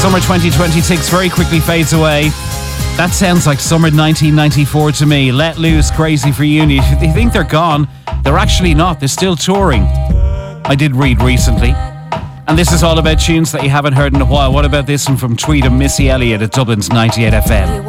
Summer 2026 very quickly fades away. That sounds like summer 1994 to me. Let Loose, Crazy for You. If you think they're gone, they're actually not. They're still touring. I did read recently. And this is all about tunes that you haven't heard in a while. What about this one from Tweed and Missy Elliott at Dublin's 98 FM?